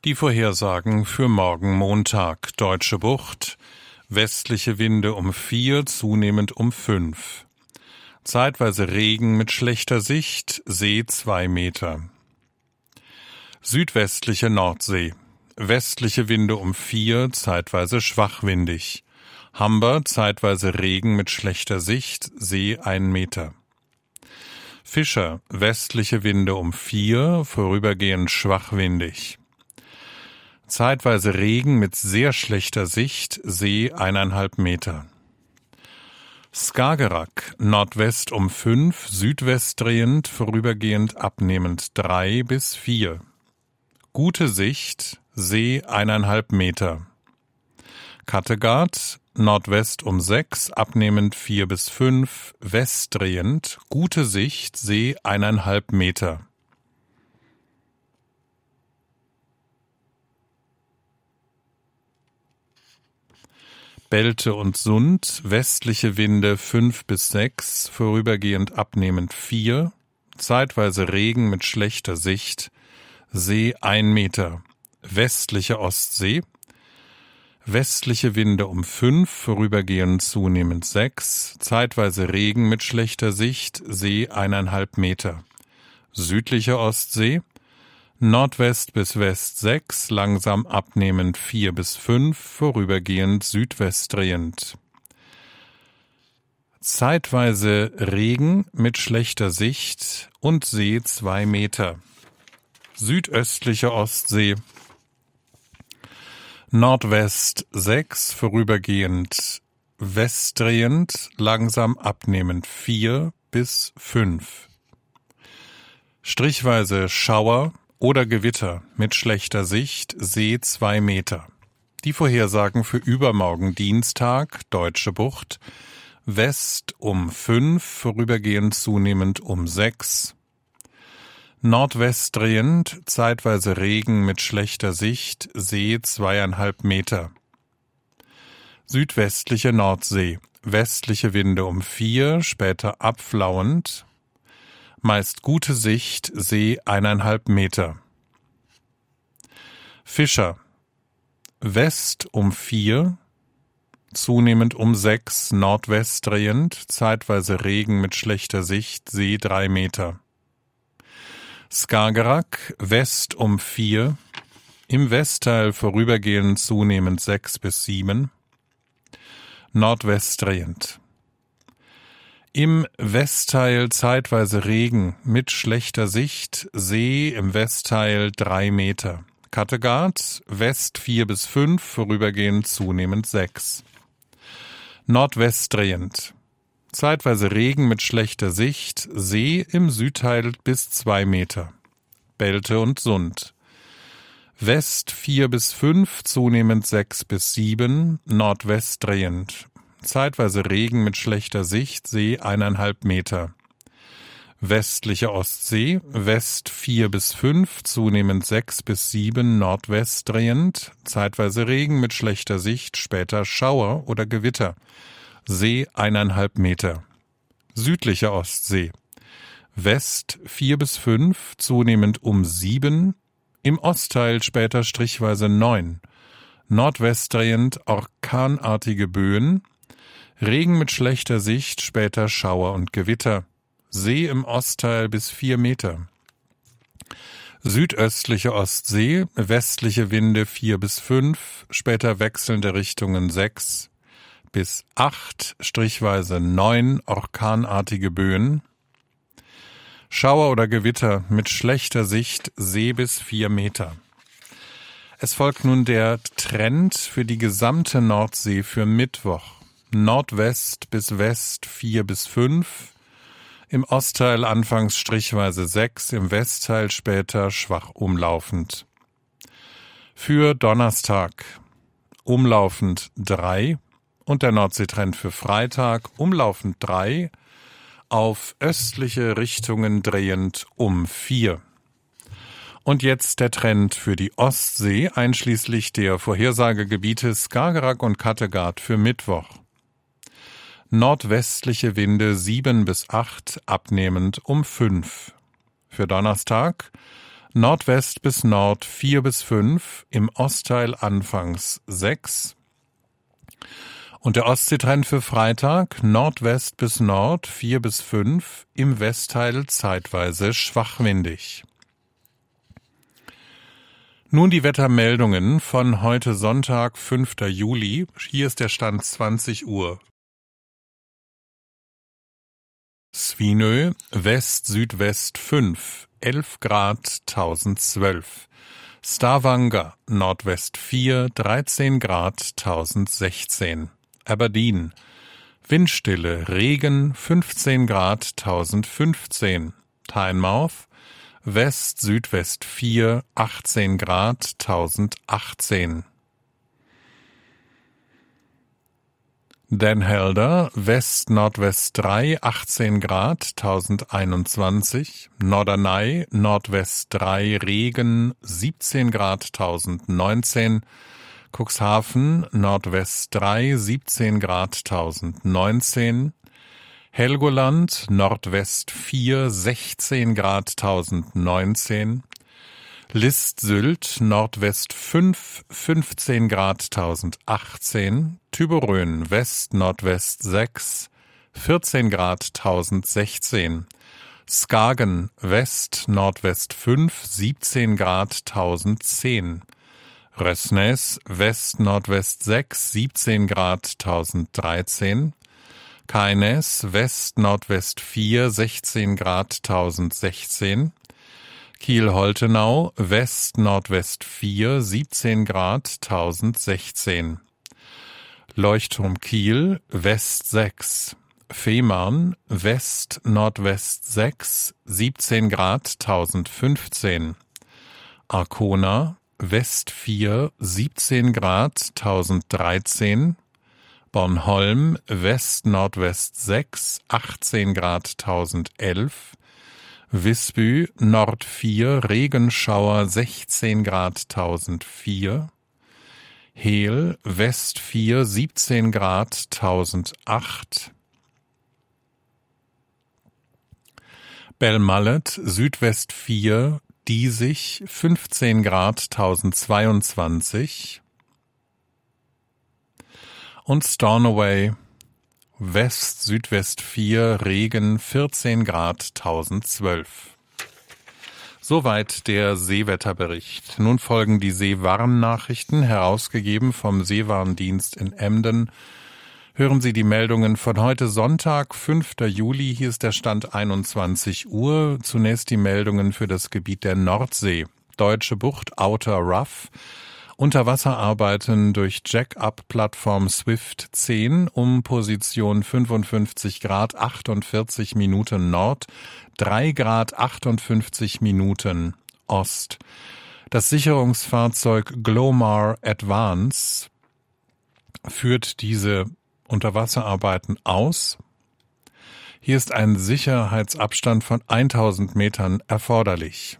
Die Vorhersagen für morgen Montag. Deutsche Bucht. Westliche Winde um 4, zunehmend um 5. Zeitweise Regen mit schlechter Sicht, See 2 Meter. Südwestliche Nordsee. Westliche Winde um 4, zeitweise schwachwindig. Hamber, zeitweise Regen mit schlechter Sicht, See 1 Meter. Fischer, westliche Winde um 4, vorübergehend schwachwindig. Zeitweise Regen mit sehr schlechter Sicht, See 1,5 Meter. Skagerrak, Nordwest um 5, Südwest drehend, vorübergehend abnehmend 3 bis 4. Gute Sicht, See 1,5 Meter. Kattegat, Nordwest um 6, abnehmend 4 bis 5, westdrehend, gute Sicht, See 1,5 Meter. Belte und Sund, westliche Winde 5 bis 6, vorübergehend abnehmend 4, zeitweise Regen mit schlechter Sicht, See 1 Meter. Westliche Ostsee, westliche Winde um 5, vorübergehend zunehmend 6, zeitweise Regen mit schlechter Sicht, See 1,5 Meter. Südliche Ostsee, Nordwest bis West 6, langsam abnehmend 4 bis 5, vorübergehend südwest drehend. Zeitweise Regen mit schlechter Sicht und See 2 Meter. Südöstliche Ostsee, Nordwest 6, vorübergehend westdrehend, langsam abnehmend 4 bis 5. Strichweise Schauer oder Gewitter mit schlechter Sicht, See 2 Meter. Die Vorhersagen für übermorgen Dienstag, Deutsche Bucht, West um 5, vorübergehend zunehmend um 6. Nordwest drehend, zeitweise Regen mit schlechter Sicht, See 2,5 Meter. Südwestliche Nordsee, westliche Winde um 4, später abflauend, meist gute Sicht, See 1,5 Meter. Fischer, West um 4, zunehmend um 6, Nordwest drehend, zeitweise Regen mit schlechter Sicht, See 3 Meter. Skagerrak, West um 4, im Westteil vorübergehend zunehmend 6 bis 7, Nordwest drehend. Im Westteil zeitweise Regen mit schlechter Sicht, See im Westteil 3 Meter. Kattegat, West 4 bis 5, vorübergehend zunehmend 6. Nordwest drehend. Zeitweise Regen mit schlechter Sicht, See im Südteil bis 2 Meter. Belte und Sund. West 4 bis 5, zunehmend 6 bis 7, Nordwest drehend. Zeitweise Regen mit schlechter Sicht, See 1,5 Meter. Westliche Ostsee, West 4 bis 5, zunehmend 6 bis 7, Nordwest drehend. Zeitweise Regen mit schlechter Sicht, später Schauer oder Gewitter. See 1,5 Meter. Südliche Ostsee. West 4 bis 5, zunehmend um 7, im Ostteil später strichweise 9. Nordwest drehend orkanartige Böen, Regen mit schlechter Sicht, später Schauer und Gewitter. See im Ostteil bis 4 Meter. Südöstliche Ostsee, westliche Winde 4 bis 5, später wechselnde Richtungen 6 bis 8, strichweise 9, orkanartige Böen. Schauer oder Gewitter mit schlechter Sicht, See bis 4 Meter. Es folgt nun der Trend für die gesamte Nordsee für Mittwoch. Nordwest bis West 4 bis 5, im Ostteil anfangs strichweise 6, im Westteil später schwach umlaufend. Für Donnerstag umlaufend 3 und der Nordseetrend für Freitag umlaufend 3, auf östliche Richtungen drehend um 4. Und jetzt der Trend für die Ostsee, einschließlich der Vorhersagegebiete Skagerrak und Kattegat für Mittwoch. Nordwestliche Winde 7 bis 8, abnehmend um 5. Für Donnerstag Nordwest bis Nord 4 bis 5, im Ostteil anfangs 6. Und der Ostseetrend für Freitag, Nordwest bis Nord 4 bis 5, im Westteil zeitweise schwachwindig. Nun die Wettermeldungen von heute Sonntag, 5. Juli. Hier ist der Stand 20 Uhr. Svinö, West-Südwest 5, 11 Grad 1012. Stavanger, Nordwest 4, 13 Grad 1016. Aberdeen, Windstille, Regen 15 Grad 1015. Tynemouth, West-Südwest 4, 18 Grad 1018. Den Helder, West-Nordwest 3, 18 Grad 1021. Norderney, Nordwest 3, Regen 17 Grad 1019. Cuxhaven, Nordwest 3, 17 Grad 1019. Helgoland, Nordwest 4, 16 Grad 1019. List-Sylt, Nordwest 5, 15 Grad 1018. Tüberön, West-Nordwest 6, 14 Grad 1016. Skagen, West-Nordwest 5, 17 Grad 1010. Røsnes, West-Nordwest 6, 17 Grad 1013. Keines, West-Nordwest 4, 16 Grad 1016. Kiel-Holtenau, West-Nordwest 4, 17 Grad 1016. Leuchtturm Kiel, West 6. Fehmarn, West-Nordwest 6, 17 Grad 1015. Arkona, West 4, 17 Grad 1013. Bornholm, West-Nordwest 6, 18 Grad 1011. Visby, Nord 4, Regenschauer 16 Grad 1004. Hehl, West 4, 17 Grad 1008. Belmallet, Südwest 4, Diesig, 15 Grad 1022. Und Stornoway, West-Südwest 4, Regen 14 Grad 1012. Soweit der Seewetterbericht. Nun folgen die Seewarnnachrichten, herausgegeben vom Seewarndienst in Emden. Hören Sie die Meldungen von heute Sonntag, 5. Juli. Hier ist der Stand 21 Uhr. Zunächst die Meldungen für das Gebiet der Nordsee. Deutsche Bucht, Outer Rough. Unterwasserarbeiten durch Jack-Up-Plattform Swift 10 um Position 55 Grad 48 Minuten Nord, 3 Grad 58 Minuten Ost. Das Sicherungsfahrzeug Glomar Advance führt diese Unterwasserarbeiten aus. Hier ist ein Sicherheitsabstand von 1000 Metern erforderlich.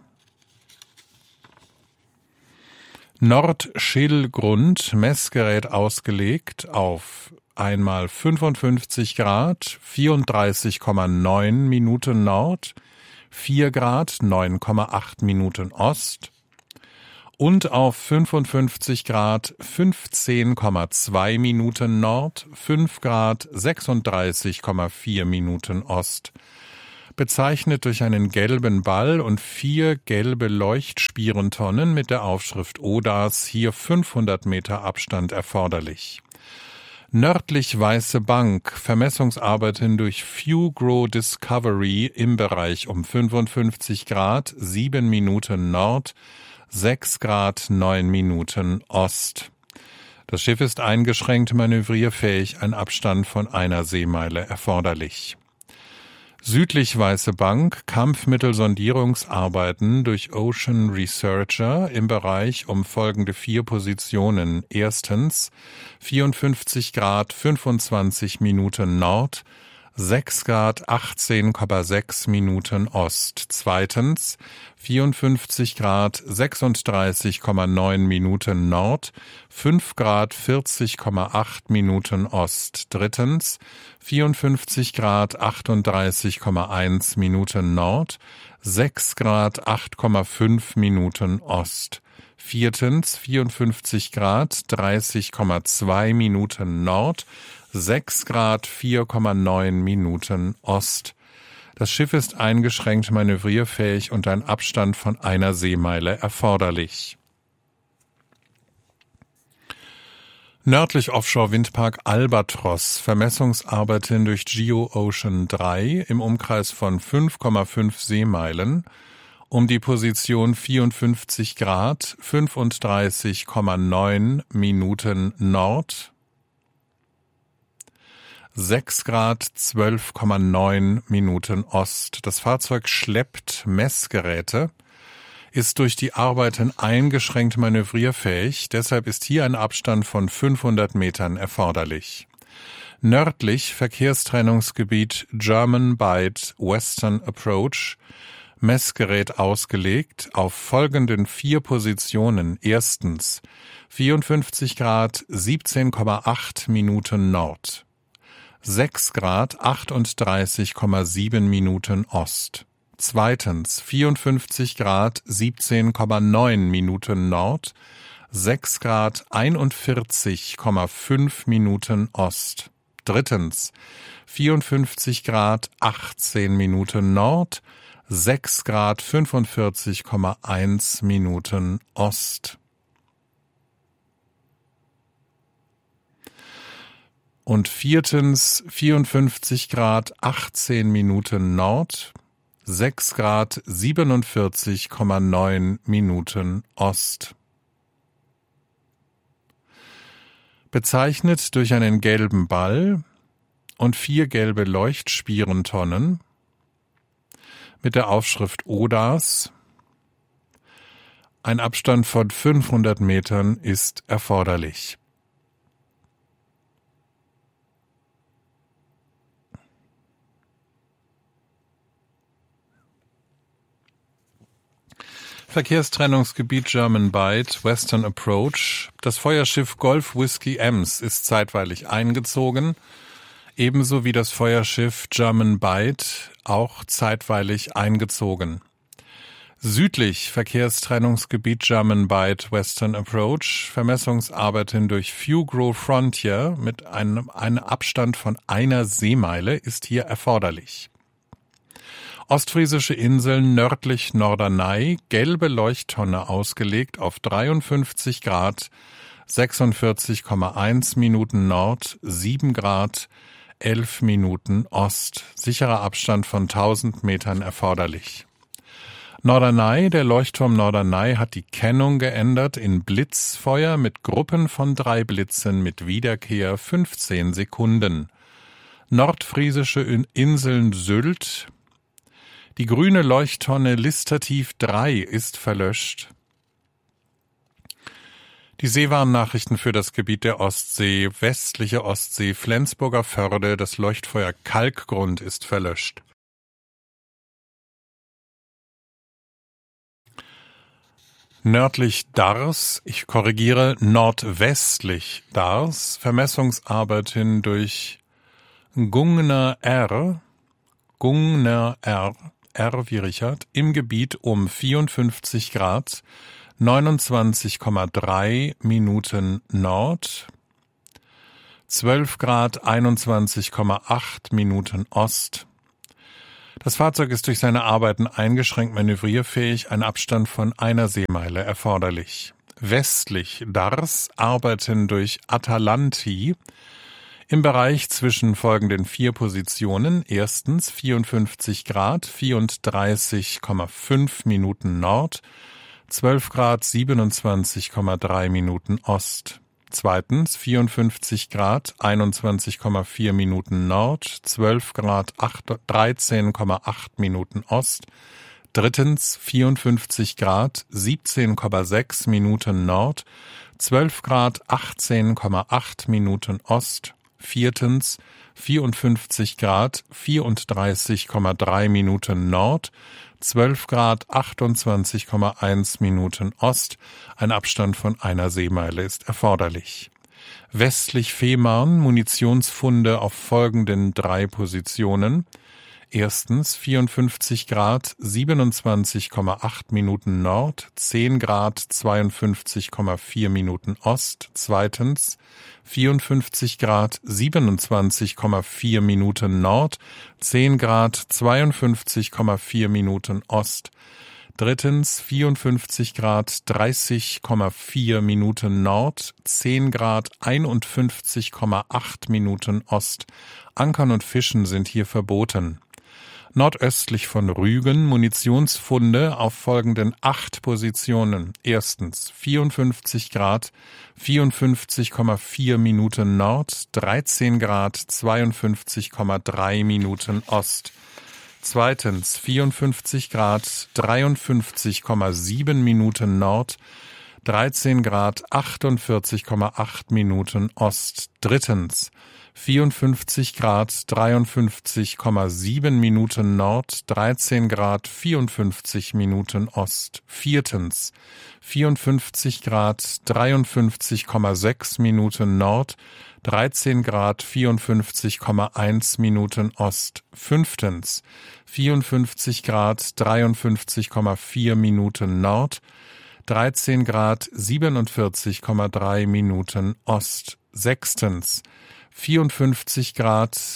Nordschellgrund, Messgerät ausgelegt auf einmal 55 Grad, 34,9 Minuten Nord, 4 Grad, 9,8 Minuten Ost und auf 55 Grad, 15,2 Minuten Nord, 5 Grad, 36,4 Minuten Ost. Bezeichnet durch einen gelben Ball und 4 gelbe Leuchtspierentonnen mit der Aufschrift ODAS, hier 500 Meter Abstand erforderlich. Nördlich Weiße Bank, Vermessungsarbeiten durch Fugro Discovery im Bereich um 55 Grad, 7 Minuten Nord, 6 Grad, 9 Minuten Ost. Das Schiff ist eingeschränkt manövrierfähig, ein Abstand von einer Seemeile erforderlich. Südlich Weiße Bank, Kampfmittelsondierungsarbeiten durch Ocean Researcher im Bereich um folgende 4 Positionen. Erstens 54 Grad 25 Minuten Nord, 6 Grad 18,6 Minuten Ost. Zweitens 54 Grad 36,9 Minuten Nord, 5 Grad 40,8 Minuten Ost. Drittens 54 Grad 38,1 Minuten Nord, 6 Grad 8,5 Minuten Ost. Viertens 54 Grad 30,2 Minuten Nord, 6 Grad 4,9 Minuten Ost. Das Schiff ist eingeschränkt manövrierfähig und ein Abstand von einer Seemeile erforderlich. Nördlich Offshore-Windpark Albatros, Vermessungsarbeiten durch GeoOcean 3 im Umkreis von 5,5 Seemeilen um die Position 54 Grad 35,9 Minuten Nord, 6 Grad 12,9 Minuten Ost. Das Fahrzeug schleppt Messgeräte, ist durch die Arbeiten eingeschränkt manövrierfähig, deshalb ist hier ein Abstand von 500 Metern erforderlich. Nördlich Verkehrstrennungsgebiet German Bight Western Approach, Messgerät ausgelegt auf folgenden 4 Positionen. Erstens 54 Grad 17,8 Minuten Nord, 6 Grad 38,7 Minuten Ost. Zweitens 54 Grad 17,9 Minuten Nord, 6 Grad 41,5 Minuten Ost. Drittens 54 Grad 18 Minuten Nord, 6 Grad 45,1 Minuten Ost. Und viertens 54 Grad 18 Minuten Nord, 6 Grad 47,9 Minuten Ost. Bezeichnet durch einen gelben Ball und 4 gelbe Leuchtspierentonnen mit der Aufschrift ODAS. Ein Abstand von 500 Metern ist erforderlich. Verkehrstrennungsgebiet German Bight Western Approach. Das Feuerschiff Golf Whiskey Ems ist zeitweilig eingezogen, ebenso wie das Feuerschiff German Bight, auch zeitweilig eingezogen. Südlich Verkehrstrennungsgebiet German Bight Western Approach, Vermessungsarbeiten durch Fugro Frontier mit einem Abstand von einer Seemeile ist hier erforderlich. Ostfriesische Inseln nördlich Norderney, gelbe Leuchttonne ausgelegt auf 53 Grad 46,1 Minuten Nord, 7 Grad 11 Minuten Ost. Sicherer Abstand von 1000 Metern erforderlich. Norderney, der Leuchtturm Norderney hat die Kennung geändert in Blitzfeuer mit Gruppen von 3 Blitzen mit Wiederkehr 15 Sekunden. Nordfriesische Inseln Sylt. Die grüne Leuchttonne Listertief 3 ist verlöscht. Die Seewarnnachrichten für das Gebiet der Ostsee, westliche Ostsee, Flensburger Förde, das Leuchtfeuer Kalkgrund ist verlöscht. Nördlich Dars, ich korrigiere, nordwestlich Dars, Vermessungsarbeiten durch Gungner R, R wie Richard, im Gebiet um 54 Grad 29,3 Minuten Nord, 12 Grad 21,8 Minuten Ost. Das Fahrzeug ist durch seine Arbeiten eingeschränkt manövrierfähig, ein Abstand von einer Seemeile erforderlich. Westlich Dars arbeiten durch Atalanti im Bereich zwischen folgenden 4 Positionen. Erstens 54 Grad 34,5 Minuten Nord, 12 Grad 27,3 Minuten Ost. Zweitens 54 Grad 21,4 Minuten Nord, 12 Grad 13,8 Minuten Ost. Drittens 54 Grad 17,6 Minuten Nord, 12 Grad 18,8 Minuten Ost. Viertens 54 Grad 34,3 Minuten Nord, 12 Grad 28,1 Minuten Ost. Ein Abstand von einer Seemeile ist erforderlich. Westlich Fehmarn Munitionsfunde auf folgenden 3 Positionen. Erstens 54 Grad 27,8 Minuten Nord, 10 Grad 52,4 Minuten Ost. Zweitens 54 Grad 27,4 Minuten Nord, 10 Grad 52,4 Minuten Ost. Drittens 54 Grad 30,4 Minuten Nord, 10 Grad 51,8 Minuten Ost. Ankern und Fischen sind hier verboten. Nordöstlich von Rügen Munitionsfunde auf folgenden 8 Positionen. Erstens 54 Grad 54,4 Minuten Nord, 13 Grad 52,3 Minuten Ost. Zweitens 54 Grad 53,7 Minuten Nord, 13 Grad 48,8 Minuten Ost. Drittens 54 Grad 53,7 Minuten Nord, 13 Grad 54 Minuten Ost. Viertens 54 Grad 53,6 Minuten Nord, 13 Grad 54,1 Minuten Ost. Fünftens 54 Grad 53,4 Minuten Nord, 13 Grad 47,3 Minuten Ost. Sechstens 54 Grad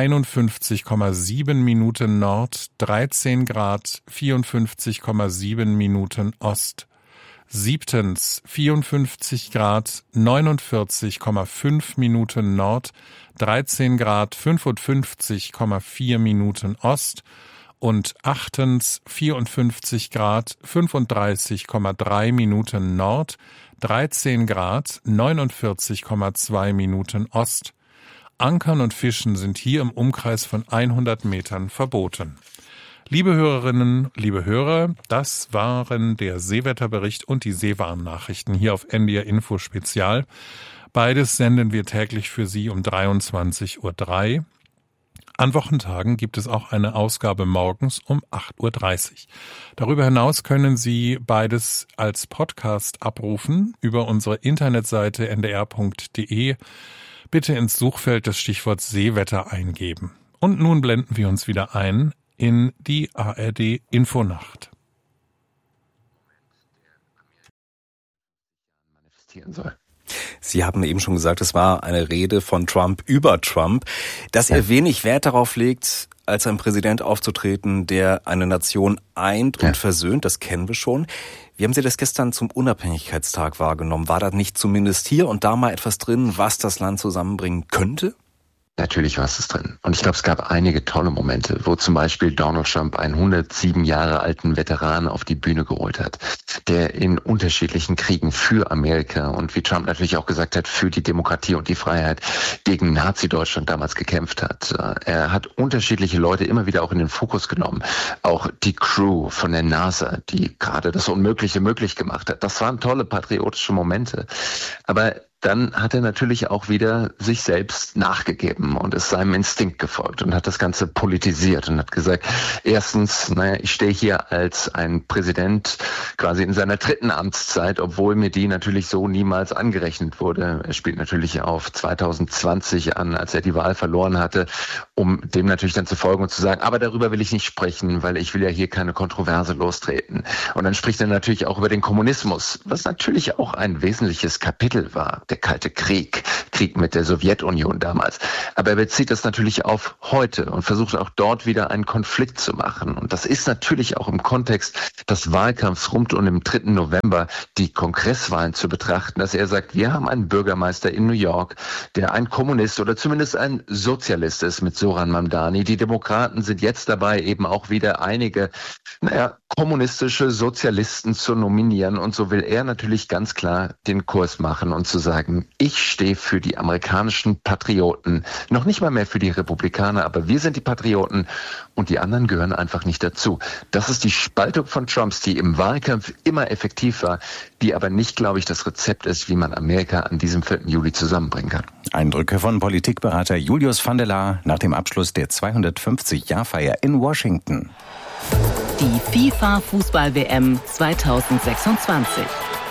51,7 Minuten Nord, 13 Grad 54,7 Minuten Ost. Siebtens 54 Grad 49,5 Minuten Nord, 13 Grad 55,4 Minuten Ost. Und achtens 54 Grad 35,3 Minuten Nord, 13 Grad 49,2 Minuten Ost. Ankern und Fischen sind hier im Umkreis von 100 Metern verboten. Liebe Hörerinnen, liebe Hörer, das waren der Seewetterbericht und die Seewarnnachrichten hier auf NDR Info Spezial. Beides senden wir täglich für Sie um 23:03 Uhr. An Wochentagen gibt es auch eine Ausgabe morgens um 8:30 Uhr. Darüber hinaus können Sie beides als Podcast abrufen über unsere Internetseite ndr.de. Bitte ins Suchfeld das Stichwort Seewetter eingeben. Und nun blenden wir uns wieder ein in die ARD Infonacht. Sie haben eben schon gesagt, es war eine Rede von Trump über Trump, dass er wenig Wert darauf legt, als ein Präsident aufzutreten, der eine Nation eint und versöhnt. Das kennen wir schon. Wie haben Sie das gestern zum Unabhängigkeitstag wahrgenommen? War da nicht zumindest hier und da mal etwas drin, was das Land zusammenbringen könnte? Natürlich war es drin. Und ich glaube, es gab einige tolle Momente, wo zum Beispiel Donald Trump einen 107 Jahre alten Veteran auf die Bühne geholt hat, der in unterschiedlichen Kriegen für Amerika und wie Trump natürlich auch gesagt hat, für die Demokratie und die Freiheit gegen Nazi-Deutschland damals gekämpft hat. Er hat unterschiedliche Leute immer wieder auch in den Fokus genommen. Auch die Crew von der NASA, die gerade das Unmögliche möglich gemacht hat. Das waren tolle patriotische Momente. Aber dann hat er natürlich auch wieder sich selbst nachgegeben und ist seinem Instinkt gefolgt und hat das Ganze politisiert und hat gesagt, erstens, ich stehe hier als ein Präsident quasi in seiner 3. Amtszeit, obwohl mir die natürlich so niemals angerechnet wurde. Er spielt natürlich auf 2020 an, als er die Wahl verloren hatte, um dem natürlich dann zu folgen und zu sagen, aber darüber will ich nicht sprechen, weil ich will ja hier keine Kontroverse lostreten. Und dann spricht er natürlich auch über den Kommunismus, was natürlich auch ein wesentliches Kapitel war. Der Kalte Krieg mit der Sowjetunion damals. Aber er bezieht das natürlich auf heute und versucht auch dort wieder einen Konflikt zu machen. Und das ist natürlich auch im Kontext des Wahlkampfs rund um den 3. November die Kongresswahlen zu betrachten, dass er sagt, wir haben einen Bürgermeister in New York, der ein Kommunist oder zumindest ein Sozialist ist mit Zoran Mamdani. Die Demokraten sind jetzt dabei, eben auch wieder einige, kommunistische Sozialisten zu nominieren. Und so will er natürlich ganz klar den Kurs machen und zu sagen, sagen, ich stehe für die amerikanischen Patrioten, noch nicht mal mehr für die Republikaner, aber wir sind die Patrioten und die anderen gehören einfach nicht dazu. Das ist die Spaltung von Trumps, die im Wahlkampf immer effektiv war, die aber nicht, glaube ich, das Rezept ist, wie man Amerika an diesem 4. Juli zusammenbringen kann. Eindrücke von Politikberater Julius van der Laar nach dem Abschluss der 250-Jahr-Feier in Washington. Die FIFA-Fußball-WM 2026.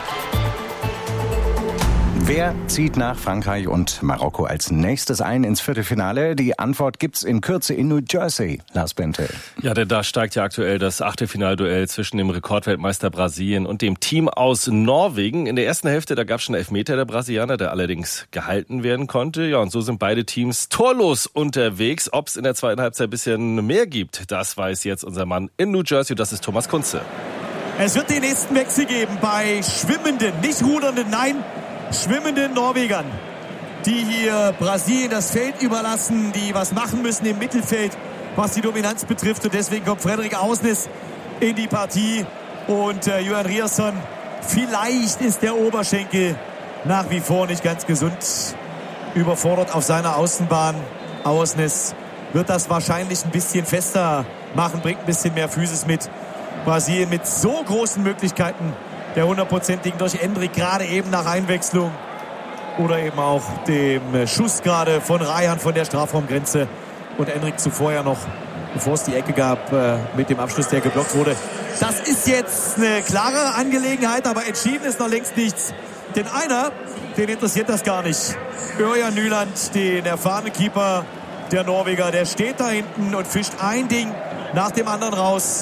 Wer zieht nach Frankreich und Marokko als nächstes ein ins Viertelfinale? Die Antwort gibt's in Kürze in New Jersey. Lars Bente. Ja, denn da steigt ja aktuell das Achtelfinalduell zwischen dem Rekordweltmeister Brasilien und dem Team aus Norwegen. In der ersten Hälfte, da gab es schon einen Elfmeter der Brasilianer, der allerdings gehalten werden konnte. Ja, und so sind beide Teams torlos unterwegs. Ob es in der zweiten Halbzeit ein bisschen mehr gibt, das weiß jetzt unser Mann in New Jersey. Das ist Thomas Kunze. Es wird den nächsten Wechsel geben bei schwimmenden, nicht rudernden, nein, schwimmenden Norwegern, die hier Brasilien das Feld überlassen, die was machen müssen im Mittelfeld, was die Dominanz betrifft. Und deswegen kommt Fredrik Ausnes in die Partie und Johan Riersson. Vielleicht ist der Oberschenkel nach wie vor nicht ganz gesund, überfordert auf seiner Außenbahn. Ausnes wird das wahrscheinlich ein bisschen fester machen, bringt ein bisschen mehr Physis mit. Brasilien mit so großen Möglichkeiten der 100%igen durch Endrick, gerade eben nach Einwechslung oder eben auch dem Schuss gerade von Reihan von der Strafraumgrenze und Endrick zuvor ja noch, bevor es die Ecke gab, mit dem Abschluss, der geblockt wurde. Das ist jetzt eine klare Angelegenheit, aber entschieden ist noch längst nichts. Denn einer, den interessiert das gar nicht. Ørjan Nyland, den erfahrenen Keeper der Norweger, der steht da hinten und fischt ein Ding nach dem anderen raus.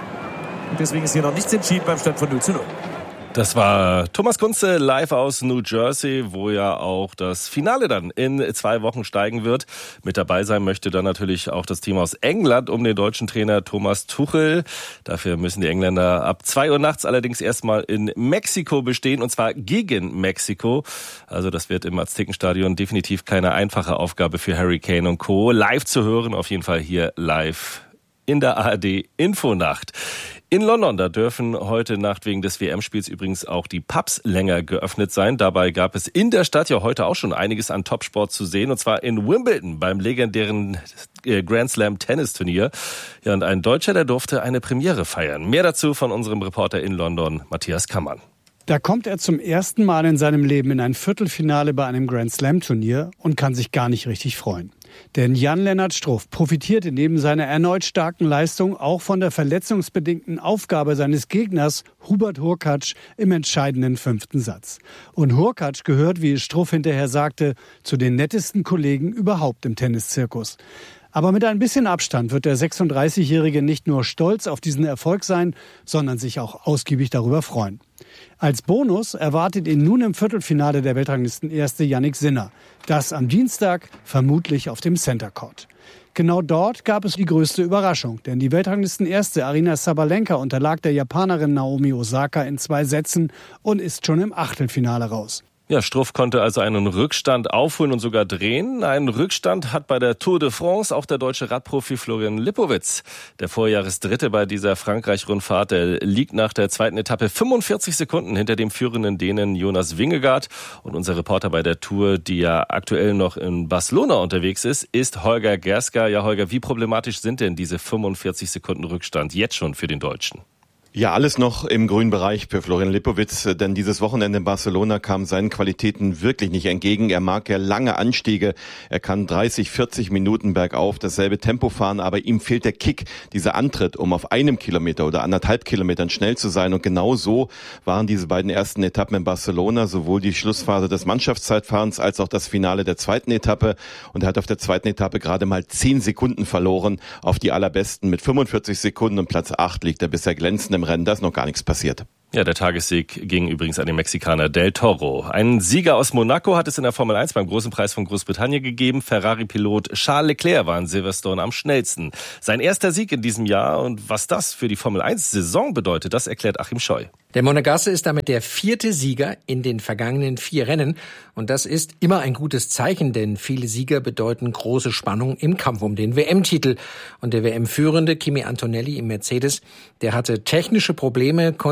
Und deswegen ist hier noch nichts entschieden beim Stand von 0:0. Das war Thomas Kunze live aus New Jersey, wo ja auch das Finale dann in 2 Wochen steigen wird. Mit dabei sein möchte dann natürlich auch das Team aus England um den deutschen Trainer Thomas Tuchel. Dafür müssen die Engländer ab 2 Uhr nachts allerdings erstmal in Mexiko bestehen, und zwar gegen Mexiko. Also das wird im Aztekenstadion definitiv keine einfache Aufgabe für Harry Kane und Co. Live zu hören, auf jeden Fall hier live in der ARD Infonacht. In London, da dürfen heute Nacht wegen des WM-Spiels übrigens auch die Pubs länger geöffnet sein. Dabei gab es in der Stadt ja heute auch schon einiges an Topsport zu sehen, und zwar in Wimbledon beim legendären Grand Slam Tennisturnier. Ja, und ein Deutscher, der durfte eine Premiere feiern. Mehr dazu von unserem Reporter in London, Matthias Kammann. Da kommt er zum ersten Mal in seinem Leben in ein Viertelfinale bei einem Grand Slam Turnier und kann sich gar nicht richtig freuen. Denn Jan-Lennart Struff profitierte neben seiner erneut starken Leistung auch von der verletzungsbedingten Aufgabe seines Gegners Hubert Hurkacz im entscheidenden 5. Satz. Und Hurkacz gehört, wie Struff hinterher sagte, zu den nettesten Kollegen überhaupt im Tenniszirkus. Aber mit ein bisschen Abstand wird der 36-Jährige nicht nur stolz auf diesen Erfolg sein, sondern sich auch ausgiebig darüber freuen. Als Bonus erwartet ihn nun im Viertelfinale der Weltranglistenerste Jannik Sinner. Das am Dienstag vermutlich auf dem Center Court. Genau dort gab es die größte Überraschung, denn die Weltranglistenerste Aryna Sabalenka unterlag der Japanerin Naomi Osaka in 2 Sätzen und ist schon im Achtelfinale raus. Ja, Struff konnte also einen Rückstand aufholen und sogar drehen. Einen Rückstand hat bei der Tour de France auch der deutsche Radprofi Florian Lipowitz. Der Vorjahresdritte bei dieser Frankreich-Rundfahrt, der liegt nach der 2. Etappe 45 Sekunden hinter dem führenden Dänen Jonas Vingegaard. Und unser Reporter bei der Tour, die ja aktuell noch in Barcelona unterwegs ist Holger Gerska. Ja, Holger, wie problematisch sind denn diese 45 Sekunden Rückstand jetzt schon für den Deutschen? Ja, alles noch im grünen Bereich für Florian Lipowitz, denn dieses Wochenende in Barcelona kam seinen Qualitäten wirklich nicht entgegen. Er mag ja lange Anstiege, er kann 30, 40 Minuten bergauf dasselbe Tempo fahren, aber ihm fehlt der Kick, dieser Antritt, um auf 1 Kilometer oder 1,5 Kilometern schnell zu sein. Und genau so waren diese beiden ersten Etappen in Barcelona, sowohl die Schlussphase des Mannschaftszeitfahrens als auch das Finale der 2. Etappe. Und er hat auf der 2. Etappe gerade mal 10 Sekunden verloren auf die allerbesten. Mit 45 Sekunden und Platz 8 liegt er bisher glänzend im Rennen, da ist noch gar nichts passiert. Ja, der Tagessieg ging übrigens an den Mexikaner Del Toro. Einen Sieger aus Monaco hat es in der Formel 1 beim Großen Preis von Großbritannien gegeben. Ferrari-Pilot Charles Leclerc war in Silverstone am schnellsten. Sein erster Sieg in diesem Jahr, und was das für die Formel 1-Saison bedeutet, das erklärt Achim Scheu. Der Monegasse ist damit der 4. Sieger in den vergangenen 4 Rennen. Und das ist immer ein gutes Zeichen, denn viele Sieger bedeuten große Spannung im Kampf um den WM-Titel. Und der WM-Führende Kimi Antonelli im Mercedes, der hatte technische Probleme, konnte nicht mehr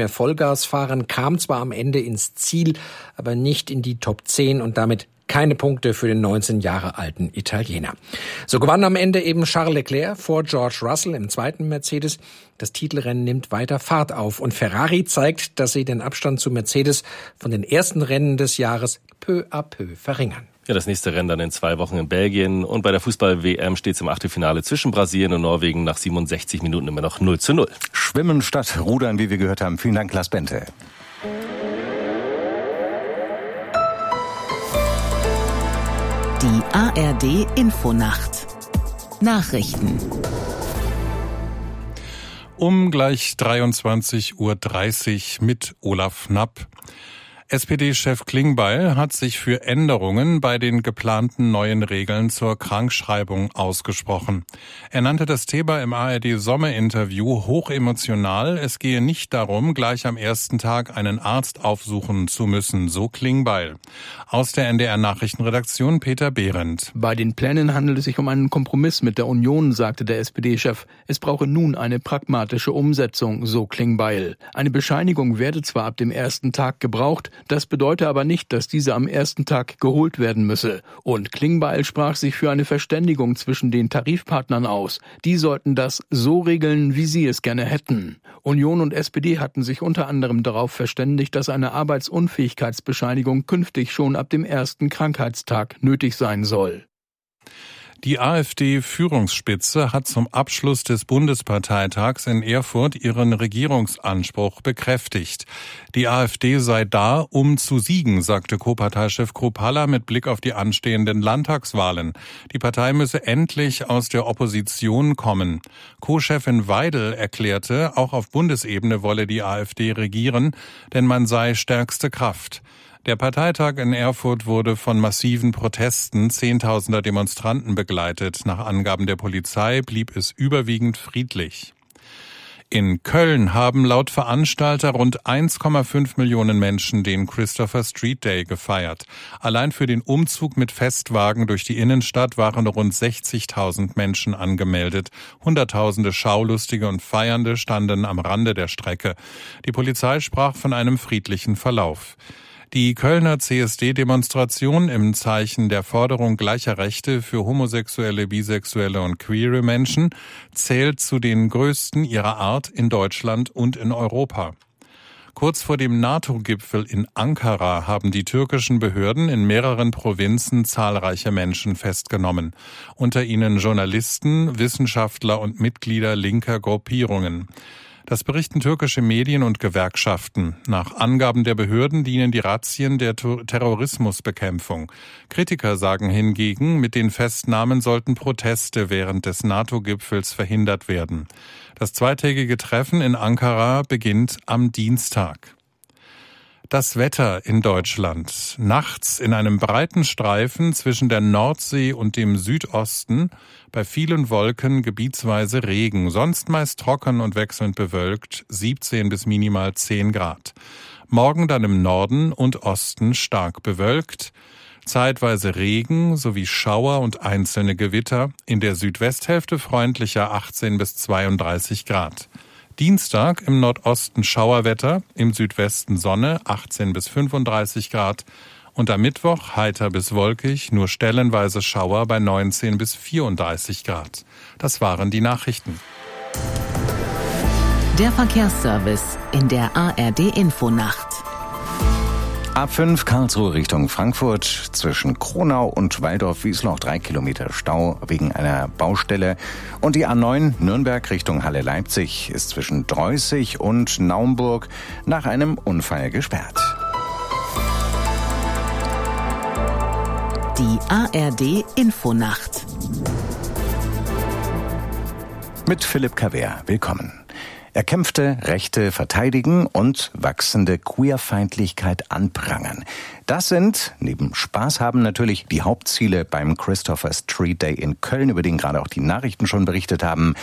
Vollgasfahrern, kam zwar am Ende ins Ziel, aber nicht in die Top 10 und damit keine Punkte für den 19 Jahre alten Italiener. So gewann am Ende eben Charles Leclerc vor George Russell im zweiten Mercedes. Das Titelrennen nimmt weiter Fahrt auf und Ferrari zeigt, dass sie den Abstand zu Mercedes von den ersten Rennen des Jahres peu à peu verringern. Ja, das nächste Rennen dann in 2 Wochen in Belgien. Und bei der Fußball-WM steht es im Achtelfinale zwischen Brasilien und Norwegen nach 67 Minuten immer noch 0:0. Schwimmen statt Rudern, wie wir gehört haben. Vielen Dank, Lars Bente. Die ARD Infonacht. Nachrichten. Um gleich 23:30 Uhr mit Olaf Knapp. SPD-Chef Klingbeil hat sich für Änderungen bei den geplanten neuen Regeln zur Krankschreibung ausgesprochen. Er nannte das Thema im ARD-Sommerinterview hochemotional. Es gehe nicht darum, gleich am ersten Tag einen Arzt aufsuchen zu müssen, so Klingbeil. Aus der NDR-Nachrichtenredaktion Peter Behrendt. Bei den Plänen handelt es sich um einen Kompromiss mit der Union, sagte der SPD-Chef. Es brauche nun eine pragmatische Umsetzung, so Klingbeil. Eine Bescheinigung werde zwar ab dem ersten Tag gebraucht, das bedeute aber nicht, dass diese am ersten Tag geholt werden müsse. Und Klingbeil sprach sich für eine Verständigung zwischen den Tarifpartnern aus. Die sollten das so regeln, wie sie es gerne hätten. Union und SPD hatten sich unter anderem darauf verständigt, dass eine Arbeitsunfähigkeitsbescheinigung künftig schon ab dem ersten Krankheitstag nötig sein soll. Die AfD-Führungsspitze hat zum Abschluss des Bundesparteitags in Erfurt ihren Regierungsanspruch bekräftigt. Die AfD sei da, um zu siegen, sagte Co-Parteichef Kruppalla mit Blick auf die anstehenden Landtagswahlen. Die Partei müsse endlich aus der Opposition kommen. Co-Chefin Weidel erklärte, auch auf Bundesebene wolle die AfD regieren, denn man sei stärkste Kraft. Der Parteitag in Erfurt wurde von massiven Protesten Zehntausender Demonstranten begleitet. Nach Angaben der Polizei blieb es überwiegend friedlich. In Köln haben laut Veranstalter rund 1,5 Millionen Menschen den Christopher Street Day gefeiert. Allein für den Umzug mit Festwagen durch die Innenstadt waren rund 60.000 Menschen angemeldet. Hunderttausende Schaulustige und Feiernde standen am Rande der Strecke. Die Polizei sprach von einem friedlichen Verlauf. Die Kölner CSD-Demonstration im Zeichen der Forderung gleicher Rechte für homosexuelle, bisexuelle und queere Menschen zählt zu den größten ihrer Art in Deutschland und in Europa. Kurz vor dem NATO-Gipfel in Ankara haben die türkischen Behörden in mehreren Provinzen zahlreiche Menschen festgenommen. Unter ihnen Journalisten, Wissenschaftler und Mitglieder linker Gruppierungen. Das berichten türkische Medien und Gewerkschaften. Nach Angaben der Behörden dienen die Razzien der Terrorismusbekämpfung. Kritiker sagen hingegen, mit den Festnahmen sollten Proteste während des NATO-Gipfels verhindert werden. Das zweitägige Treffen in Ankara beginnt am Dienstag. Das Wetter in Deutschland. Nachts in einem breiten Streifen zwischen der Nordsee und dem Südosten, bei vielen Wolken gebietsweise Regen, sonst meist trocken und wechselnd bewölkt, 17 bis minimal 10 Grad. Morgen dann im Norden und Osten stark bewölkt, zeitweise Regen sowie Schauer und einzelne Gewitter, in der Südwesthälfte freundlicher 18 bis 32 Grad. Dienstag im Nordosten Schauerwetter, im Südwesten Sonne 18 bis 35 Grad und am Mittwoch heiter bis wolkig, nur stellenweise Schauer bei 19 bis 34 Grad. Das waren die Nachrichten. Der Verkehrsservice in der ARD Infonacht. A5 Karlsruhe Richtung Frankfurt, zwischen Kronau und Waldorf-Wiesloch 3 Kilometer Stau wegen einer Baustelle. Und die A9 Nürnberg Richtung Halle-Leipzig ist zwischen Dreußig und Naumburg nach einem Unfall gesperrt. Die ARD Infonacht. Mit Philipp Kaver, willkommen. Erkämpfte Rechte verteidigen und wachsende Queerfeindlichkeit anprangern. Das sind, neben Spaß haben, natürlich die Hauptziele beim Christopher Street Day in Köln, über den gerade auch die Nachrichten schon berichtet haben.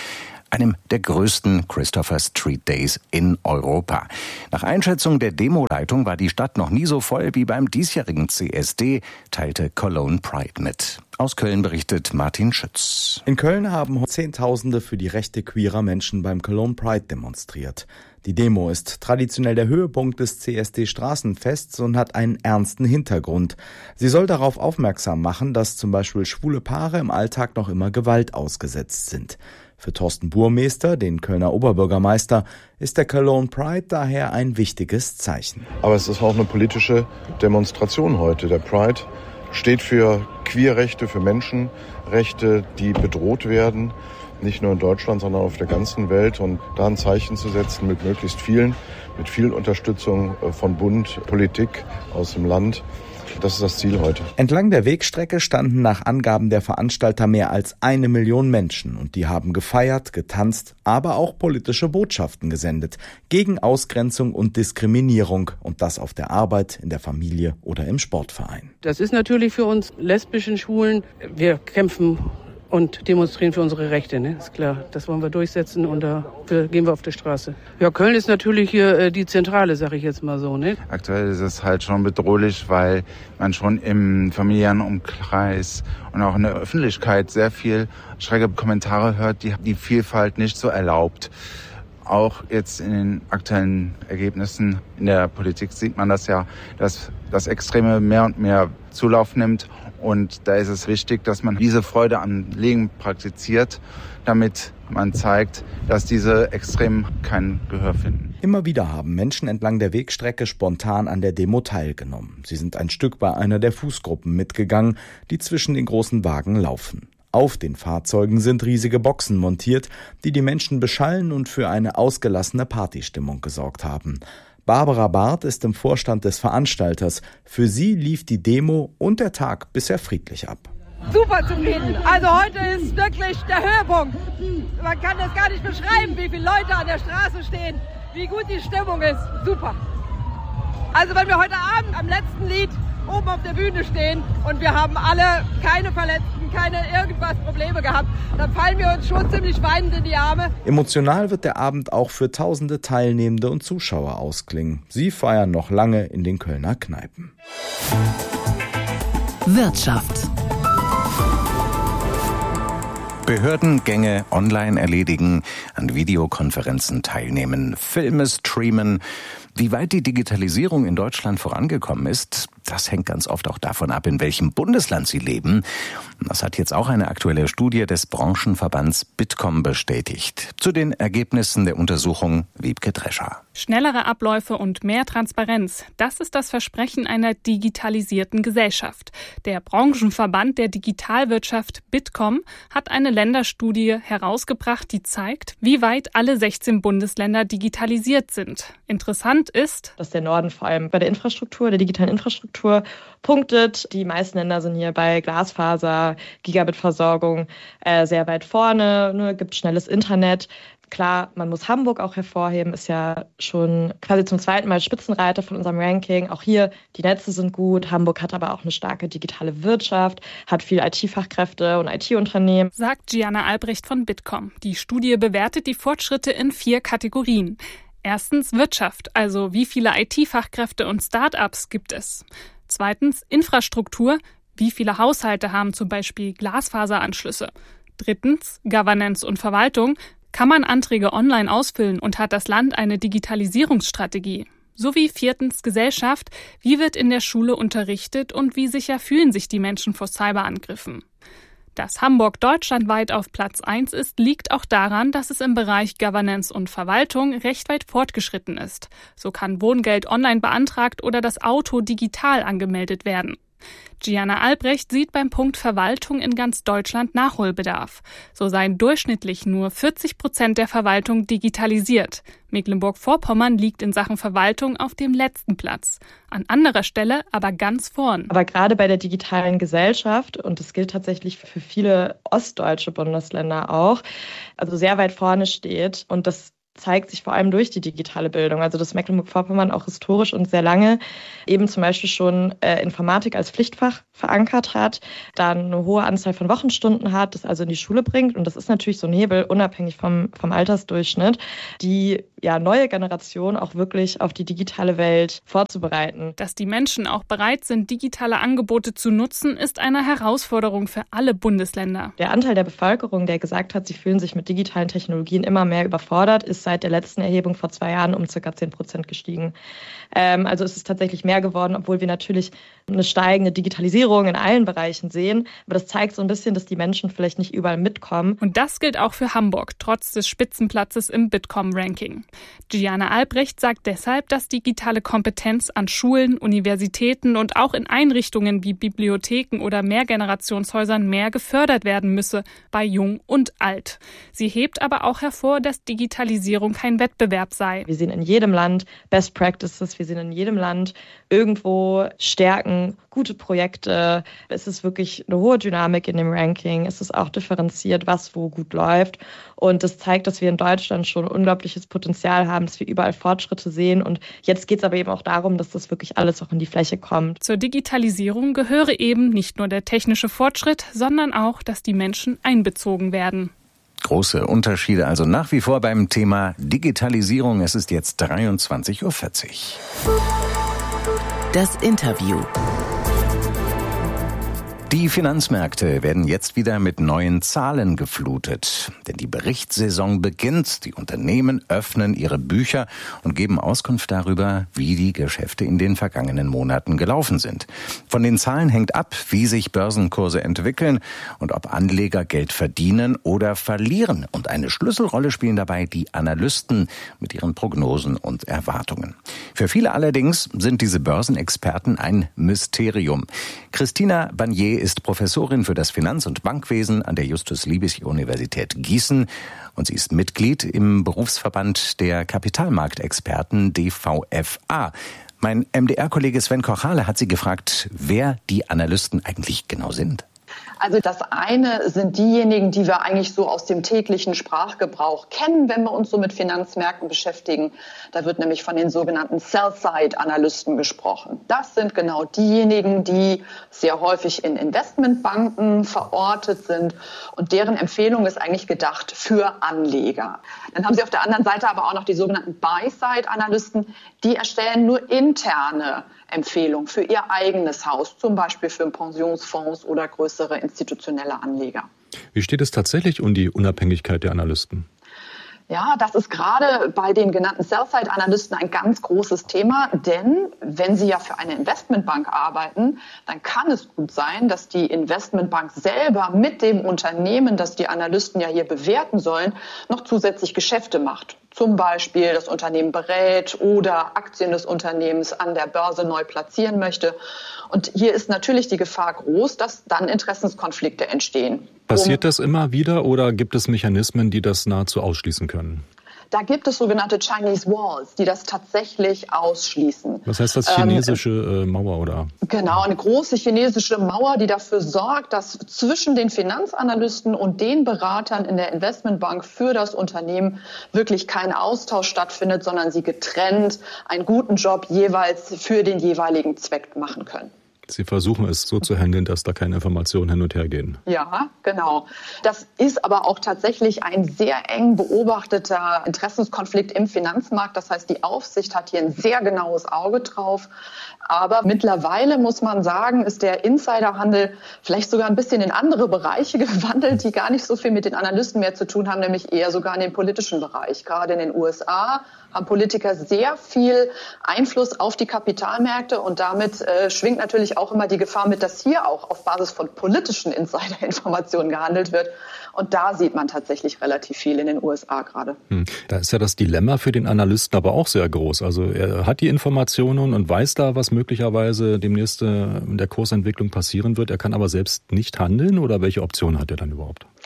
einem der größten Christopher Street Days in Europa. Nach Einschätzung der Demoleitung war die Stadt noch nie so voll wie beim diesjährigen CSD, teilte Cologne Pride mit. Aus Köln berichtet Martin Schütz. In Köln haben Zehntausende für die Rechte queerer Menschen beim Cologne Pride demonstriert. Die Demo ist traditionell der Höhepunkt des CSD-Straßenfests und hat einen ernsten Hintergrund. Sie soll darauf aufmerksam machen, dass zum Beispiel schwule Paare im Alltag noch immer Gewalt ausgesetzt sind. Für Thorsten Burmester, den Kölner Oberbürgermeister, ist der Cologne Pride daher ein wichtiges Zeichen. Aber es ist auch eine politische Demonstration heute. Der Pride steht für Queerrechte, für Menschenrechte, die bedroht werden. Nicht nur in Deutschland, sondern auf der ganzen Welt. Und da ein Zeichen zu setzen mit möglichst vielen, mit viel Unterstützung von Bund, Politik aus dem Land. Das ist das Ziel heute. Entlang der Wegstrecke standen nach Angaben der Veranstalter mehr als 1 Million Menschen. Und die haben gefeiert, getanzt, aber auch politische Botschaften gesendet. Gegen Ausgrenzung und Diskriminierung. Und das auf der Arbeit, in der Familie oder im Sportverein. Das ist natürlich für uns lesbischen Schwulen. Wir kämpfen und demonstrieren für unsere Rechte, ne? Ist klar. Das wollen wir durchsetzen und dafür gehen wir auf die Straße. Ja, Köln ist natürlich hier die Zentrale, sage ich jetzt mal so, ne? Aktuell ist es halt schon bedrohlich, weil man schon im Familienumkreis und auch in der Öffentlichkeit sehr viel schräge Kommentare hört, die die Vielfalt nicht so erlaubt. Auch jetzt in den aktuellen Ergebnissen in der Politik sieht man das ja, dass das Extreme mehr und mehr Zulauf nimmt. Und da ist es wichtig, dass man diese Freude am Leben praktiziert, damit man zeigt, dass diese Extremen kein Gehör finden. Immer wieder haben Menschen entlang der Wegstrecke spontan an der Demo teilgenommen. Sie sind ein Stück bei einer der Fußgruppen mitgegangen, die zwischen den großen Wagen laufen. Auf den Fahrzeugen sind riesige Boxen montiert, die die Menschen beschallen und für eine ausgelassene Partystimmung gesorgt haben. Barbara Barth ist im Vorstand des Veranstalters. Für sie lief die Demo und der Tag bisher friedlich ab. Super zufrieden. Also heute ist wirklich der Höhepunkt. Man kann das gar nicht beschreiben, wie viele Leute an der Straße stehen, wie gut die Stimmung ist. Super. Also wenn wir heute Abend am letzten Lied oben auf der Bühne stehen und wir haben alle keine Verletzten, keine irgendwas Probleme gehabt, dann fallen wir uns schon ziemlich weinend in die Arme. Emotional wird der Abend auch für tausende Teilnehmende und Zuschauer ausklingen. Sie feiern noch lange in den Kölner Kneipen. Wirtschaft. Behördengänge online erledigen, an Videokonferenzen teilnehmen, Filme streamen. Wie weit die Digitalisierung in Deutschland vorangekommen ist, das hängt ganz oft auch davon ab, in welchem Bundesland Sie leben. Das hat jetzt auch eine aktuelle Studie des Branchenverbands Bitkom bestätigt. Zu den Ergebnissen der Untersuchung Wiebke Drescher. Schnellere Abläufe und mehr Transparenz, das ist das Versprechen einer digitalisierten Gesellschaft. Der Branchenverband der Digitalwirtschaft Bitkom hat eine Länderstudie herausgebracht, die zeigt, wie weit alle 16 Bundesländer digitalisiert sind. Interessant ist, dass der Norden vor allem bei der Infrastruktur, der digitalen Infrastruktur punktet. Die meisten Länder sind hier bei Glasfaser, Gigabit-Versorgung sehr weit vorne, gibt schnelles Internet. Klar, man muss Hamburg auch hervorheben, ist ja schon quasi zum zweiten Mal Spitzenreiter von unserem Ranking. Auch hier, die Netze sind gut. Hamburg hat aber auch eine starke digitale Wirtschaft, hat viel IT-Fachkräfte und IT-Unternehmen. Sagt Gianna Albrecht von Bitkom. Die Studie bewertet die Fortschritte in 4 Kategorien. Erstens Wirtschaft, also wie viele IT-Fachkräfte und Start-ups gibt es. Zweitens Infrastruktur, wie viele Haushalte haben zum Beispiel Glasfaseranschlüsse. Drittens Governance und Verwaltung, kann man Anträge online ausfüllen und hat das Land eine Digitalisierungsstrategie. Sowie 4. Gesellschaft, wie wird in der Schule unterrichtet und wie sicher fühlen sich die Menschen vor Cyberangriffen. Dass Hamburg deutschlandweit auf Platz 1 ist, liegt auch daran, dass es im Bereich Governance und Verwaltung recht weit fortgeschritten ist. So kann Wohngeld online beantragt oder das Auto digital angemeldet werden. Gianna Albrecht sieht beim Punkt Verwaltung in ganz Deutschland Nachholbedarf. So seien durchschnittlich nur 40% der Verwaltung digitalisiert. Mecklenburg-Vorpommern liegt in Sachen Verwaltung auf dem letzten Platz. An anderer Stelle aber ganz vorn. Aber gerade bei der digitalen Gesellschaft, und das gilt tatsächlich für viele ostdeutsche Bundesländer auch, also sehr weit vorne steht. Und das zeigt sich vor allem durch die digitale Bildung. Also dass Mecklenburg-Vorpommern auch historisch und sehr lange eben zum Beispiel schon Informatik als Pflichtfach verankert hat, dann eine hohe Anzahl von Wochenstunden hat, das also in die Schule bringt. Und das ist natürlich so ein Hebel, unabhängig vom Altersdurchschnitt, die neue Generation auch wirklich auf die digitale Welt vorzubereiten. Dass die Menschen auch bereit sind, digitale Angebote zu nutzen, ist eine Herausforderung für alle Bundesländer. Der Anteil der Bevölkerung, der gesagt hat, sie fühlen sich mit digitalen Technologien immer mehr überfordert, ist seit der letzten Erhebung vor 2 Jahren um ca. 10% gestiegen. Also ist es tatsächlich mehr geworden, obwohl wir natürlich eine steigende Digitalisierung in allen Bereichen sehen. Aber das zeigt so ein bisschen, dass die Menschen vielleicht nicht überall mitkommen. Und das gilt auch für Hamburg, trotz des Spitzenplatzes im Bitkom-Ranking. Gianna Albrecht sagt deshalb, dass digitale Kompetenz an Schulen, Universitäten und auch in Einrichtungen wie Bibliotheken oder Mehrgenerationshäusern mehr gefördert werden müsse, bei Jung und Alt. Sie hebt aber auch hervor, dass Digitalisierung kein Wettbewerb sei. Wir sehen in jedem Land Best Practices, wir sehen in jedem Land irgendwo Stärken, gute Projekte. Es ist wirklich eine hohe Dynamik in dem Ranking. Es ist auch differenziert, was wo gut läuft. Und das zeigt, dass wir in Deutschland schon unglaubliches Potenzial haben, dass wir überall Fortschritte sehen. Und jetzt geht es aber eben auch darum, dass das wirklich alles auch in die Fläche kommt. Zur Digitalisierung gehöre eben nicht nur der technische Fortschritt, sondern auch, dass die Menschen einbezogen werden. Große Unterschiede also nach wie vor beim Thema Digitalisierung. Es ist jetzt 23:40 Uhr. Das Interview. Die Finanzmärkte werden jetzt wieder mit neuen Zahlen geflutet. Denn die Berichtssaison beginnt. Die Unternehmen öffnen ihre Bücher und geben Auskunft darüber, wie die Geschäfte in den vergangenen Monaten gelaufen sind. Von den Zahlen hängt ab, wie sich Börsenkurse entwickeln und ob Anleger Geld verdienen oder verlieren. Und eine Schlüsselrolle spielen dabei die Analysten mit ihren Prognosen und Erwartungen. Für viele allerdings sind diese Börsenexperten ein Mysterium. Christina Barnier ist Professorin für das Finanz- und Bankwesen an der Justus-Liebig-Universität Gießen und sie ist Mitglied im Berufsverband der Kapitalmarktexperten DVFA. Mein MDR-Kollege Sven Kochale hat sie gefragt, wer die Analysten eigentlich genau sind. Also das eine sind diejenigen, die wir eigentlich so aus dem täglichen Sprachgebrauch kennen, wenn wir uns so mit Finanzmärkten beschäftigen. Da wird nämlich von den sogenannten Sell-Side-Analysten gesprochen. Das sind genau diejenigen, die sehr häufig in Investmentbanken verortet sind und deren Empfehlung ist eigentlich gedacht für Anleger. Dann haben Sie auf der anderen Seite aber auch noch die sogenannten Buy-Side-Analysten, die erstellen nur interne Empfehlung für ihr eigenes Haus, zum Beispiel für Pensionsfonds oder größere institutionelle Anleger. Wie steht es tatsächlich um die Unabhängigkeit der Analysten? Ja, das ist gerade bei den genannten Sell-Side-Analysten ein ganz großes Thema, denn wenn Sie ja für eine Investmentbank arbeiten, dann kann es gut sein, dass die Investmentbank selber mit dem Unternehmen, das die Analysten ja hier bewerten sollen, noch zusätzlich Geschäfte macht. Zum Beispiel das Unternehmen berät oder Aktien des Unternehmens an der Börse neu platzieren möchte. Und hier ist natürlich die Gefahr groß, dass dann Interessenskonflikte entstehen. Passiert das immer wieder oder gibt es Mechanismen, die das nahezu ausschließen können? Da gibt es sogenannte Chinese Walls, die das tatsächlich ausschließen. Was heißt das, chinesische Mauer oder? Genau, eine große chinesische Mauer, die dafür sorgt, dass zwischen den Finanzanalysten und den Beratern in der Investmentbank für das Unternehmen wirklich kein Austausch stattfindet, sondern sie getrennt einen guten Job jeweils für den jeweiligen Zweck machen können. Sie versuchen es so zu handeln, dass da keine Informationen hin und her gehen. Ja, genau. Das ist aber auch tatsächlich ein sehr eng beobachteter Interessenskonflikt im Finanzmarkt. Das heißt, die Aufsicht hat hier ein sehr genaues Auge drauf. Aber mittlerweile muss man sagen, ist der Insiderhandel vielleicht sogar ein bisschen in andere Bereiche gewandelt, die gar nicht so viel mit den Analysten mehr zu tun haben, nämlich eher sogar in den politischen Bereich. Gerade in den USA haben Politiker sehr viel Einfluss auf die Kapitalmärkte und damit schwingt natürlich auch immer die Gefahr mit, dass hier auch auf Basis von politischen Insiderinformationen gehandelt wird. Und da sieht man tatsächlich relativ viel in den USA gerade. Da ist ja das Dilemma für den Analysten aber auch sehr groß. Also er hat die Informationen und weiß da, was möglicherweise demnächst in der Kursentwicklung passieren wird. Er kann aber selbst nicht handeln oder welche Optionen hat er dann überhaupt?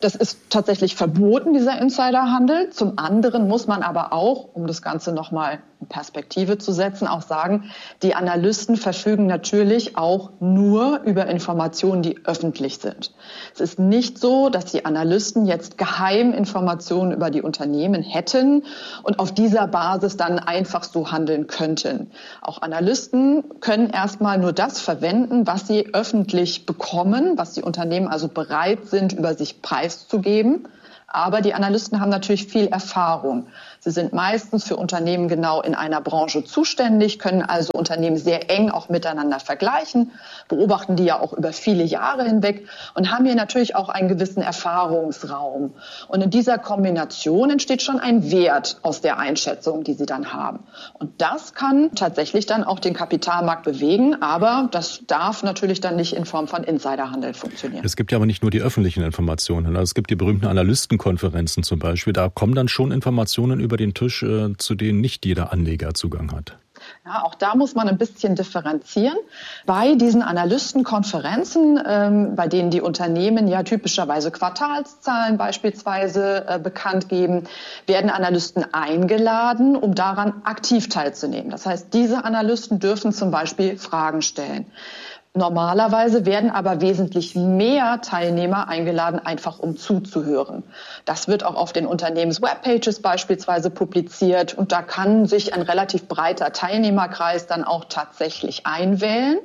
Das ist tatsächlich verboten, dieser Insiderhandel. Zum anderen muss man aber auch, um das Ganze nochmal in Perspektive zu setzen, auch sagen, die Analysten verfügen natürlich auch nur über Informationen, die öffentlich sind. Es ist nicht so, dass die Analysten jetzt Geheiminformationen über die Unternehmen hätten und auf dieser Basis dann einfach so handeln könnten. Auch Analysten können erstmal nur das verwenden, was sie öffentlich bekommen, was die Unternehmen also bereit sind, über sich preiszugeben. Aber die Analysten haben natürlich viel Erfahrung. Sie sind meistens für Unternehmen genau in einer Branche zuständig, können also Unternehmen sehr eng auch miteinander vergleichen, beobachten die ja auch über viele Jahre hinweg und haben hier natürlich auch einen gewissen Erfahrungsraum. Und in dieser Kombination entsteht schon ein Wert aus der Einschätzung, die sie dann haben. Und das kann tatsächlich dann auch den Kapitalmarkt bewegen, aber das darf natürlich dann nicht in Form von Insiderhandel funktionieren. Es gibt ja aber nicht nur die öffentlichen Informationen. Also es gibt die berühmten Analystenkonferenzen zum Beispiel. Da kommen dann schon Informationen über den Tisch, zu denen nicht jeder Anleger Zugang hat. Ja, auch da muss man ein bisschen differenzieren. Bei diesen Analystenkonferenzen, bei denen die Unternehmen ja typischerweise Quartalszahlen beispielsweise bekannt geben, werden Analysten eingeladen, um daran aktiv teilzunehmen. Das heißt, diese Analysten dürfen zum Beispiel Fragen stellen. Normalerweise werden aber wesentlich mehr Teilnehmer eingeladen, einfach um zuzuhören. Das wird auch auf den Unternehmens-Webpages beispielsweise publiziert und da kann sich ein relativ breiter Teilnehmerkreis dann auch tatsächlich einwählen.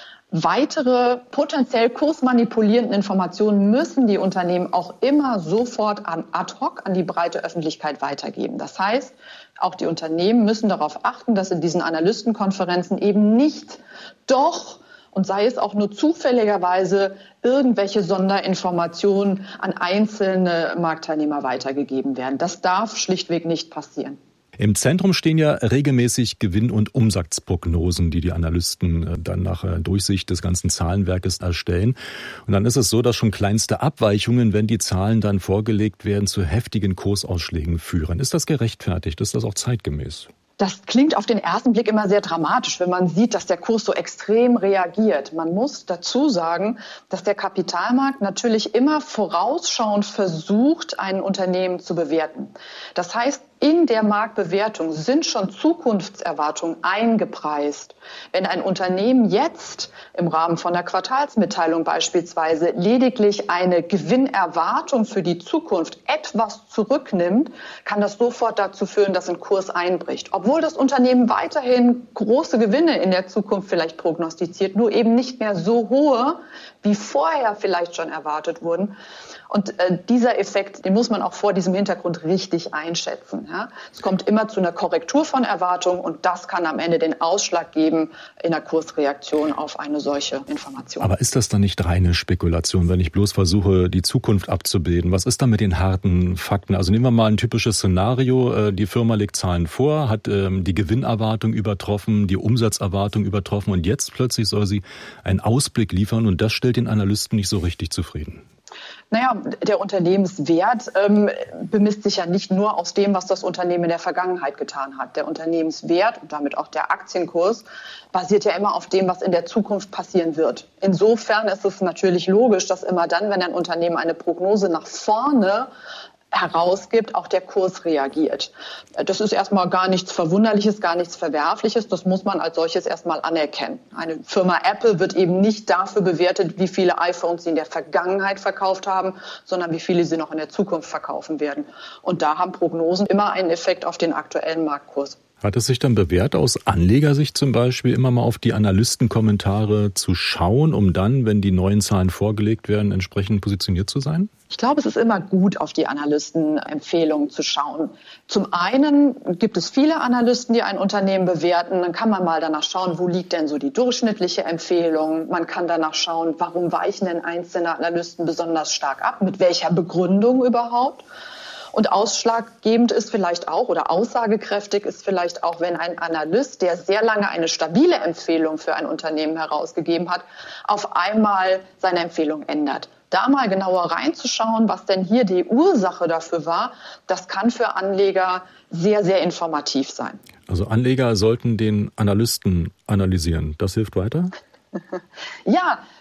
Weitere potenziell kursmanipulierende Informationen müssen die Unternehmen auch immer sofort ad hoc an die breite Öffentlichkeit weitergeben. Das heißt, auch die Unternehmen müssen darauf achten, dass in diesen Analystenkonferenzen eben nicht doch und sei es auch nur zufälligerweise irgendwelche Sonderinformationen an einzelne Marktteilnehmer weitergegeben werden. Das darf schlichtweg nicht passieren. Im Zentrum stehen ja regelmäßig Gewinn- und Umsatzprognosen, die die Analysten dann nach Durchsicht des ganzen Zahlenwerkes erstellen. Und dann ist es so, dass schon kleinste Abweichungen, wenn die Zahlen dann vorgelegt werden, zu heftigen Kursausschlägen führen. Ist das gerechtfertigt? Ist das auch zeitgemäß? Das klingt auf den ersten Blick immer sehr dramatisch, wenn man sieht, dass der Kurs so extrem reagiert. Man muss dazu sagen, dass der Kapitalmarkt natürlich immer vorausschauend versucht, ein Unternehmen zu bewerten. Das heißt, in der Marktbewertung sind schon Zukunftserwartungen eingepreist. Wenn ein Unternehmen jetzt im Rahmen von der Quartalsmitteilung beispielsweise lediglich eine Gewinnerwartung für die Zukunft etwas zurücknimmt, kann das sofort dazu führen, dass ein Kurs einbricht. Obwohl das Unternehmen weiterhin große Gewinne in der Zukunft vielleicht prognostiziert, nur eben nicht mehr so hohe, wie vorher vielleicht schon erwartet wurden. Und dieser Effekt, den muss man auch vor diesem Hintergrund richtig einschätzen. Ja? Es kommt immer zu einer Korrektur von Erwartungen und das kann am Ende den Ausschlag geben in der Kursreaktion auf eine solche Information. Aber ist das dann nicht reine Spekulation, wenn ich bloß versuche, die Zukunft abzubilden? Was ist dann mit den harten Fakten? Also nehmen wir mal ein typisches Szenario. Die Firma legt Zahlen vor, hat die Gewinnerwartung übertroffen, die Umsatzerwartung übertroffen und jetzt plötzlich soll sie einen Ausblick liefern und das stellt den Analysten nicht so richtig zufrieden. Naja, der Unternehmenswert bemisst sich ja nicht nur aus dem, was das Unternehmen in der Vergangenheit getan hat. Der Unternehmenswert und damit auch der Aktienkurs basiert ja immer auf dem, was in der Zukunft passieren wird. Insofern ist es natürlich logisch, dass immer dann, wenn ein Unternehmen eine Prognose nach vorne herausgibt, auch der Kurs reagiert. Das ist erstmal gar nichts Verwunderliches, gar nichts Verwerfliches. Das muss man als solches erstmal anerkennen. Eine Firma Apple wird eben nicht dafür bewertet, wie viele iPhones sie in der Vergangenheit verkauft haben, sondern wie viele sie noch in der Zukunft verkaufen werden. Und da haben Prognosen immer einen Effekt auf den aktuellen Marktkurs. Hat es sich dann bewährt, aus Anlegersicht zum Beispiel immer mal auf die Analystenkommentare zu schauen, um dann, wenn die neuen Zahlen vorgelegt werden, entsprechend positioniert zu sein? Ich glaube, es ist immer gut, auf die Analystenempfehlungen zu schauen. Zum einen gibt es viele Analysten, die ein Unternehmen bewerten. Dann kann man mal danach schauen, wo liegt denn so die durchschnittliche Empfehlung. Man kann danach schauen, warum weichen denn einzelne Analysten besonders stark ab, mit welcher Begründung überhaupt. Und ausschlaggebend ist vielleicht auch oder aussagekräftig ist vielleicht auch, wenn ein Analyst, der sehr lange eine stabile Empfehlung für ein Unternehmen herausgegeben hat, auf einmal seine Empfehlung ändert. Da mal genauer reinzuschauen, was denn hier die Ursache dafür war, das kann für Anleger sehr, sehr informativ sein. Also Anleger sollten den Analysten analysieren. Das hilft weiter? Ja,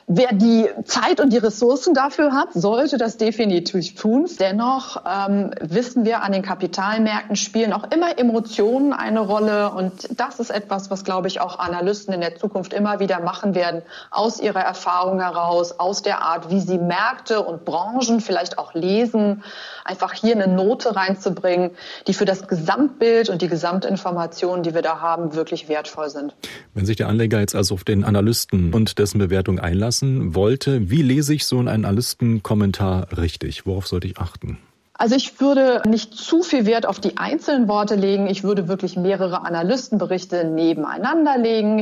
Wer die Zeit und die Ressourcen dafür hat, sollte das definitiv tun. Dennoch wissen wir, an den Kapitalmärkten spielen auch immer Emotionen eine Rolle. Und das ist etwas, was, glaube ich, auch Analysten in der Zukunft immer wieder machen werden, aus ihrer Erfahrung heraus, aus der Art, wie sie Märkte und Branchen vielleicht auch lesen, einfach hier eine Note reinzubringen, die für das Gesamtbild und die Gesamtinformationen, die wir da haben, wirklich wertvoll sind. Wenn sich der Anleger jetzt also auf den Analysten und dessen Bewertung einlassen wollte, wie lese ich so einen Analystenkommentar richtig? Worauf sollte ich achten? Also ich würde nicht zu viel Wert auf die einzelnen Worte legen. Ich würde wirklich mehrere Analystenberichte nebeneinander legen.